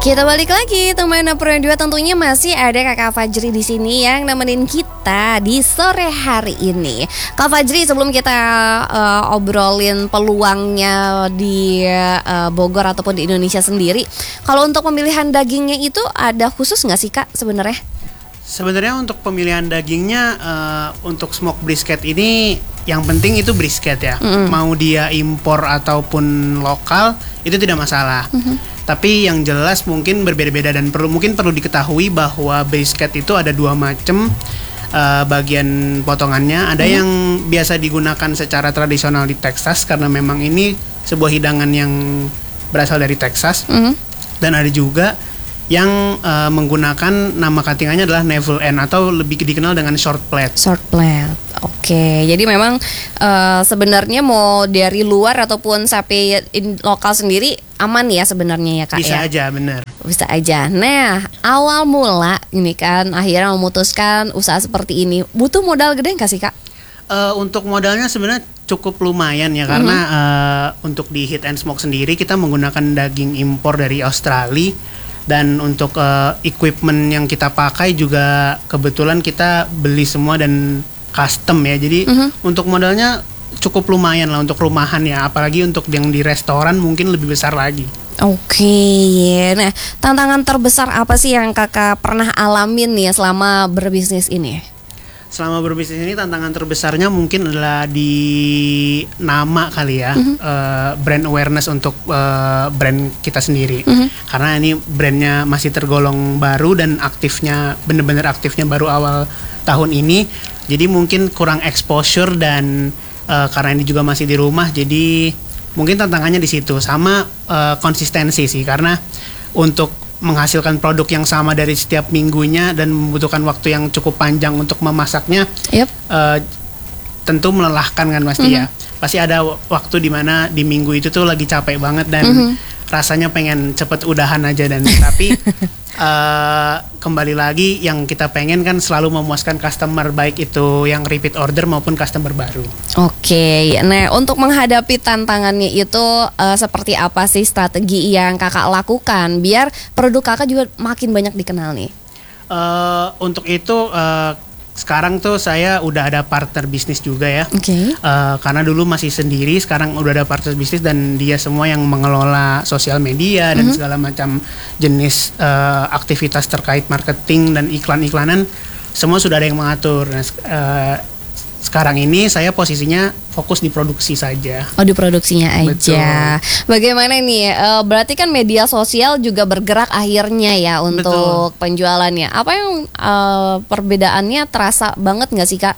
Kita balik lagi teman Pro 2, tentunya masih ada Kakak Fajri di sini yang nemenin kita di sore hari ini. Kak Fajri, sebelum kita obrolin peluangnya di Bogor ataupun di Indonesia sendiri, kalau untuk pemilihan dagingnya itu ada khusus nggak sih Kak sebenarnya? Sebenarnya untuk pemilihan dagingnya untuk smoke brisket ini yang penting itu brisket ya. Mau dia impor ataupun lokal itu tidak masalah. Tapi yang jelas mungkin berbeda-beda dan mungkin perlu diketahui bahwa brisket itu ada dua macam bagian potongannya. Ada yang biasa digunakan secara tradisional di Texas karena memang ini sebuah hidangan yang berasal dari Texas. Dan ada juga yang menggunakan nama cuttingannya adalah navel end atau lebih dikenal dengan short plate. Short plate, oke. Jadi memang sebenarnya mau dari luar ataupun sapi lokal sendiri aman ya sebenarnya ya Kak? Bisa ya? aja, benar. Bisa aja. Nah, awal mula ini kan akhirnya memutuskan usaha seperti ini, butuh modal gede nggak sih Kak? Untuk modalnya sebenarnya cukup lumayan ya karena untuk di Hit and Smoke sendiri kita menggunakan daging impor dari Australia. Dan untuk equipment yang kita pakai juga kebetulan kita beli semua dan custom ya. Jadi untuk modalnya cukup lumayan lah untuk rumahan ya. Apalagi untuk yang di restoran mungkin lebih besar lagi. Oke. Nah, tantangan terbesar apa sih yang Kakak pernah alamin nih selama berbisnis ini? Selama berbisnis ini tantangan terbesarnya mungkin adalah di nama kali ya, brand awareness untuk brand kita sendiri. Karena ini brandnya masih tergolong baru dan aktifnya bener-bener aktifnya baru awal tahun ini. Jadi mungkin kurang exposure dan karena ini juga masih di rumah, jadi mungkin tantangannya di situ. Sama konsistensi sih, karena untuk menghasilkan produk yang sama dari setiap minggunya dan membutuhkan waktu yang cukup panjang untuk memasaknya, tentu melelahkan kan pasti ya. Pasti ada waktu di mana di minggu itu tuh lagi capek banget dan rasanya pengen cepet udahan aja dan tapi kembali lagi yang kita pengen kan selalu memuaskan customer, baik itu yang repeat order maupun customer baru. Oke, nah untuk menghadapi tantangannya itu seperti apa sih strategi yang Kakak lakukan biar produk Kakak juga makin banyak dikenal nih? Untuk itu sekarang tuh saya udah ada partner bisnis juga ya. Karena dulu masih sendiri, sekarang udah ada partner bisnis dan dia semua yang mengelola sosial media dan segala macam jenis aktivitas terkait marketing dan iklan-iklanan, semua sudah ada yang mengatur. Nah, sekarang ini saya posisinya fokus di produksi saja. Oh, di produksinya aja. Betul. Bagaimana nih? Berarti kan media sosial juga bergerak akhirnya ya untuk penjualannya. Apa yang perbedaannya terasa banget nggak sih Kak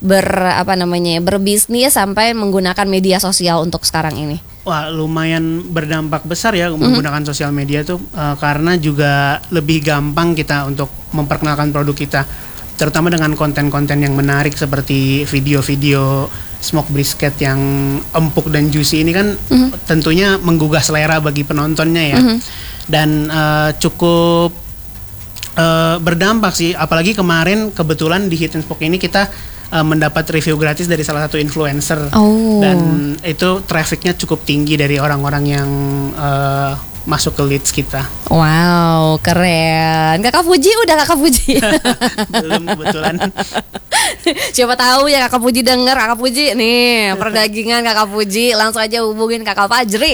berbisnis sampai menggunakan media sosial untuk sekarang ini? Wah, lumayan berdampak besar ya menggunakan sosial media tuh karena juga lebih gampang kita untuk memperkenalkan produk kita. Terutama dengan konten-konten yang menarik seperti video-video smoke brisket yang empuk dan juicy ini kan tentunya menggugah selera bagi penontonnya ya. Dan cukup berdampak sih, apalagi kemarin kebetulan di Hit and Smoke ini kita mendapat review gratis dari salah satu influencer. Dan itu trafficnya cukup tinggi dari orang-orang yang masuk ke leads kita. Wow, keren. Kakak Puji udah Kakak Puji? Belum kebetulan. Siapa tahu ya Kakak Puji denger. Kakak Puji nih perdagingan Kakak Puji, langsung aja hubungin Kakak Fajri.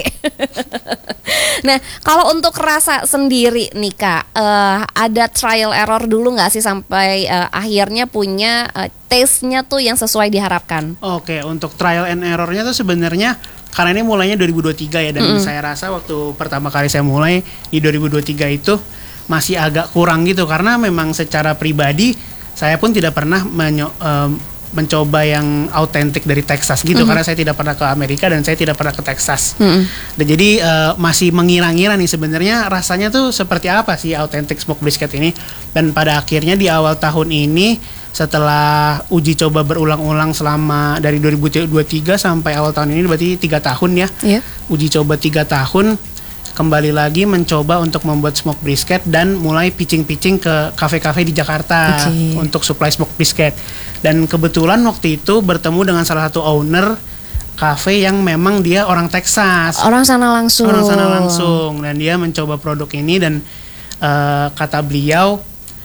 Nah, kalau untuk rasa sendiri nih Kak, ada trial error dulu nggak sih sampai akhirnya punya taste-nya tuh yang sesuai diharapkan? Oke, untuk trial and error-nya tuh sebenarnya karena ini mulainya 2023 ya, dan saya rasa waktu pertama kali saya mulai di 2023 itu masih agak kurang gitu, karena memang secara pribadi saya pun tidak pernah mencoba yang autentik dari Texas gitu, karena saya tidak pernah ke Amerika dan saya tidak pernah ke Texas. Dan jadi masih mengira-ngira nih sebenarnya rasanya tuh seperti apa sih autentik smoke brisket ini. Dan pada akhirnya di awal tahun ini setelah uji coba berulang-ulang selama dari 2023 sampai awal tahun ini berarti 3 tahun ya. Uji coba 3 tahun, kembali lagi mencoba untuk membuat smoke brisket dan mulai pitching-pitching ke kafe-kafe di Jakarta untuk supply smoke brisket. Dan kebetulan waktu itu bertemu dengan salah satu owner kafe yang memang dia orang Texas. Orang sana langsung. Dan dia mencoba produk ini dan kata beliau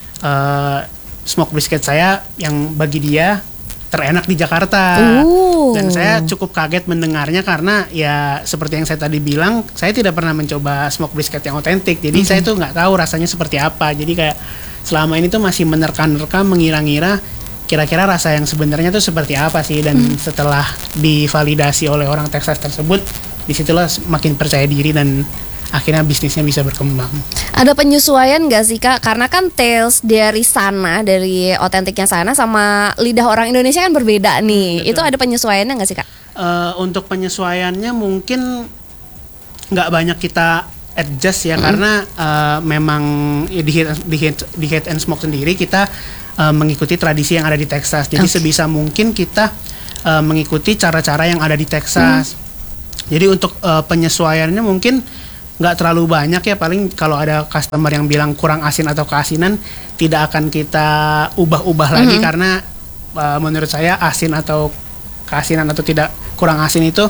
smoke brisket saya yang bagi dia terenak di Jakarta. Dan saya cukup kaget mendengarnya karena ya seperti yang saya tadi bilang, saya tidak pernah mencoba smoke brisket yang otentik. Jadi saya tuh nggak tahu rasanya seperti apa. Jadi kayak selama ini tuh masih menerka-nerka, mengira-ngira kira-kira rasa yang sebenarnya tuh seperti apa sih. Dan setelah divalidasi oleh orang Texas tersebut, disitulah makin percaya diri dan akhirnya bisnisnya bisa berkembang. Ada penyesuaian nggak sih Kak? Karena kan taste dari sana, dari otentiknya sana sama lidah orang Indonesia kan berbeda nih. Betul. Itu ada penyesuaiannya nggak sih Kak? Untuk penyesuaiannya mungkin nggak banyak kita adjust ya, karena memang ya, di Heat and Smoke sendiri kita mengikuti tradisi yang ada di Texas. Jadi sebisa mungkin kita mengikuti cara-cara yang ada di Texas. Jadi untuk penyesuaiannya mungkin nggak terlalu banyak ya, paling kalau ada customer yang bilang kurang asin atau keasinan tidak akan kita ubah-ubah lagi, karena menurut saya asin atau keasinan atau tidak kurang asin itu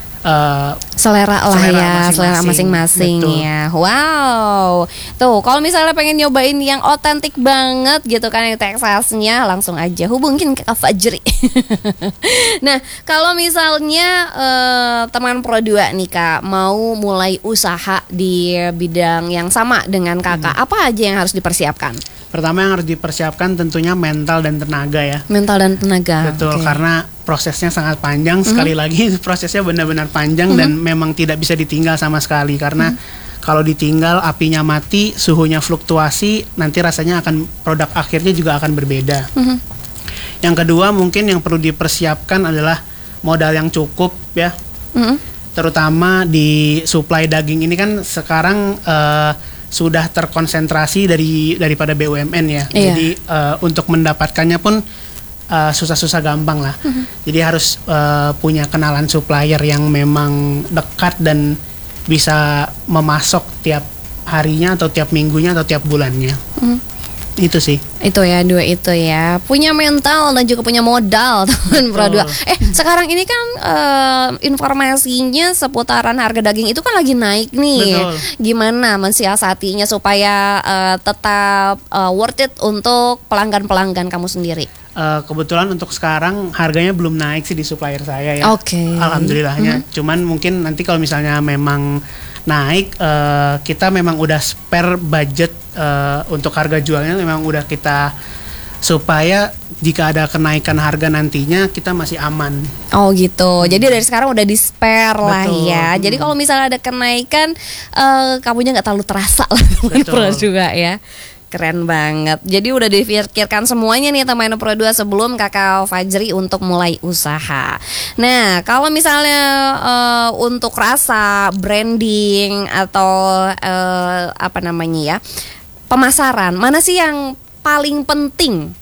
selera masing-masing ya. Wow. Tuh, kalau misalnya pengen nyobain yang otentik banget gitu kan, yang Texasnya, langsung aja hubungin ke Kak Fajri. Nah, kalau misalnya teman Pro 2 nih Kak mau mulai usaha di bidang yang sama dengan Kakak, apa aja yang harus dipersiapkan? Pertama yang harus dipersiapkan tentunya mental dan tenaga ya. Mental dan tenaga. Betul, karena prosesnya sangat panjang. Sekali lagi prosesnya benar-benar panjang dan memang tidak bisa ditinggal sama sekali. Karena kalau ditinggal apinya mati, suhunya fluktuasi, nanti rasanya produk akhirnya juga akan berbeda. Yang kedua mungkin yang perlu dipersiapkan adalah modal yang cukup ya. Terutama di supply daging ini kan sekarang sudah terkonsentrasi daripada BUMN ya. Jadi untuk mendapatkannya pun susah-susah gampang lah. Jadi harus punya kenalan supplier yang memang dekat dan bisa memasok tiap harinya atau tiap minggunya atau tiap bulannya. Itu sih. Itu ya, dua itu ya. Punya mental dan juga punya modal teman Pro 2. Sekarang ini kan informasinya seputaran harga daging itu kan lagi naik nih. Betul. Gimana mensiasatinya supaya tetap worth it untuk pelanggan-pelanggan kamu sendiri? Kebetulan untuk sekarang harganya belum naik sih di supplier saya ya. Alhamdulillahnya. Cuman mungkin nanti kalau misalnya memang naik, kita memang udah spare budget untuk harga jualnya, memang udah kita, supaya jika ada kenaikan harga nantinya kita masih aman. Oh gitu. Jadi dari sekarang udah di spare lah ya. Jadi kalau misalnya ada kenaikan, kamunya nggak terlalu terasa lah teman juga ya. Keren banget. Jadi udah dipikirkan semuanya nih teman Pro 2 sebelum Kakak Fajri untuk mulai usaha. Nah, kalau misalnya untuk rasa, branding atau apa namanya ya, pemasaran, mana sih yang paling penting?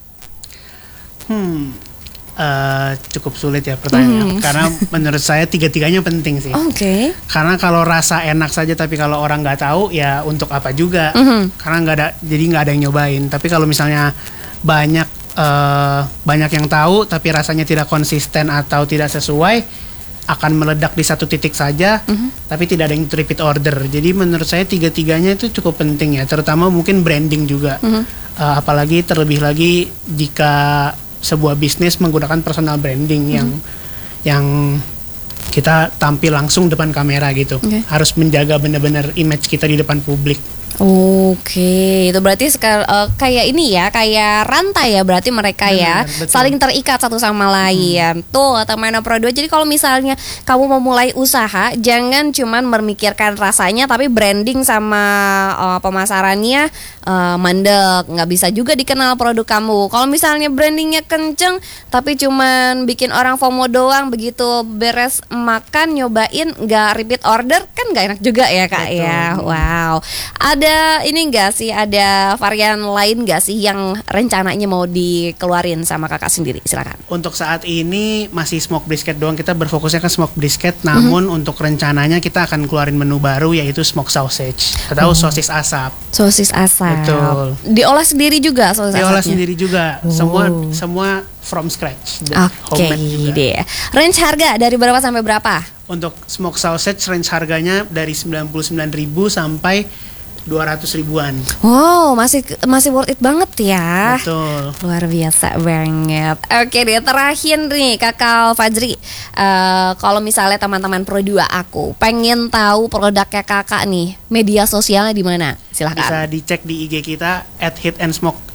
Cukup sulit ya pertanyaannya, karena menurut saya tiga-tiganya penting sih. Karena kalau rasa enak saja tapi kalau orang nggak tahu ya untuk apa juga, karena nggak ada yang nyobain. Tapi kalau misalnya banyak yang tahu tapi rasanya tidak konsisten atau tidak sesuai, akan meledak di satu titik saja, tapi tidak ada yang repeat order. Jadi menurut saya tiga-tiganya itu cukup penting ya, terutama mungkin branding juga. Apalagi terlebih lagi jika sebuah bisnis menggunakan personal branding yang kita tampil langsung depan kamera gitu. Harus menjaga benar-benar image kita di depan publik. Itu berarti kayak ini ya, kayak rantai ya berarti mereka saling terikat satu sama lain. Tuh teman Pro 2. Jadi kalau misalnya kamu mau mulai usaha, jangan cuman memikirkan rasanya tapi branding sama pemasarannya mandek, nggak bisa juga dikenal produk kamu. Kalau misalnya brandingnya kenceng tapi cuman bikin orang FOMO doang, begitu beres makan nyobain nggak repeat order, kan nggak enak juga ya Kak. Ya. Wow. Ada ini enggak sih, ada varian lain enggak sih yang rencananya mau dikeluarin sama Kakak sendiri? Silakan. Untuk saat ini masih smoke brisket doang, kita berfokusnya ke smoke brisket. Namun untuk rencananya kita akan keluarin menu baru, yaitu smoke sausage atau sosis asap. Sosis asap. Betul. Diolah sendiri juga sosis asapnya? Diolah sendiri juga. Semua from scratch. Deh. Range harga dari berapa sampai berapa? Untuk smoke sausage range harganya dari 99.000 sampai 200 ribuan. Wow, masih worth it banget ya. Betul. Luar biasa banget. Oke deh, terakhir nih Kakak Fajri, kalau misalnya teman-teman Pro 2 aku pengen tahu produknya Kakak nih, media sosialnya di mana? Silahkan. Bisa dicek di IG kita @hit&smoke_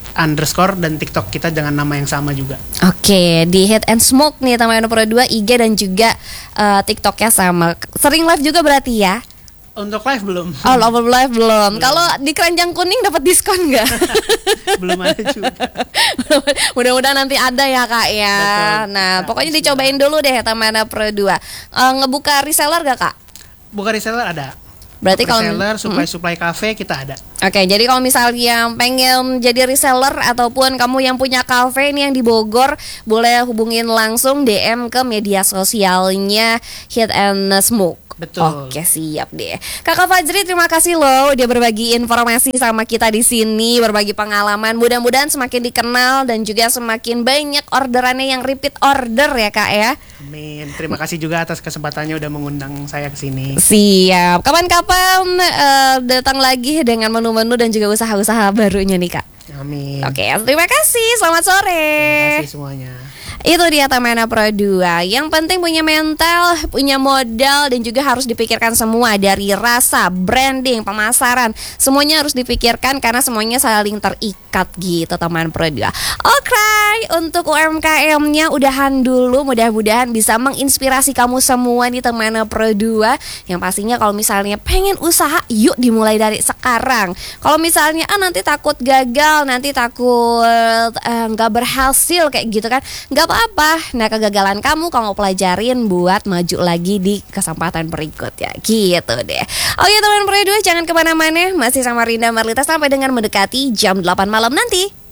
dan TikTok kita dengan nama yang sama juga. Oke, di Hit and Smoke nih teman-teman Pro 2, IG dan juga TikToknya sama. Sering live juga berarti ya? Untuk live belum. Oh, live belum. Kalau di Keranjang Kuning dapat diskon nggak? Belum ada juga. Mudah-mudahan nanti ada ya Kak ya. Betul. Nah, pokoknya dicobain dulu deh teman-teman Pro 2. Ngebuka reseller gak Kak? Bukan reseller ada. Berarti kalau reseller, supply cafe kita ada. Oke, jadi kalau misalnya pengen jadi reseller ataupun kamu yang punya cafe nih yang di Bogor, boleh hubungin langsung DM ke media sosialnya Hit and Smoke. Betul. Oke, siap deh. Kakak Fajri, terima kasih loh udah berbagi informasi sama kita di sini, berbagi pengalaman. Mudah-mudahan semakin dikenal dan juga semakin banyak orderannya yang repeat order ya Kak ya. Amin. Terima kasih juga atas kesempatannya udah mengundang saya ke sini. Siap. Kapan-kapan datang lagi dengan menu-menu dan juga usaha-usaha barunya nih Kak. Amin. Oke, terima kasih. Selamat sore. Terima kasih semuanya. Itu dia teman Pro 2. Yang penting punya mental, punya modal, dan juga harus dipikirkan semua dari rasa, branding, pemasaran. Semuanya harus dipikirkan karena semuanya saling terikat gitu teman Pro 2. Oke, untuk UMKM-nya udahan dulu. Mudah-mudahan bisa menginspirasi kamu semua nih teman Pro 2. Yang pastinya kalau misalnya pengen usaha, yuk dimulai dari sekarang. Kalau misalnya nanti takut gagal, nanti takut nggak berhasil kayak gitu kan, nggak apa-apa. Nah, kegagalan kamu pelajarin buat maju lagi di kesempatan berikutnya gitu deh. Oke teman Pro 2, jangan kemana-mana. Masih sama Rinda Marlita sampai dengan mendekati jam 8 malam nanti.